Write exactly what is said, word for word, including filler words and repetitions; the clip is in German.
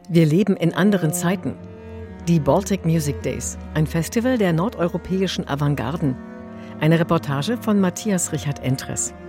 Wir leben in anderen Zeiten. Die Baltic Music Days, ein Festival der nordeuropäischen Avantgarden. Eine Reportage von Matthias Richard Entres.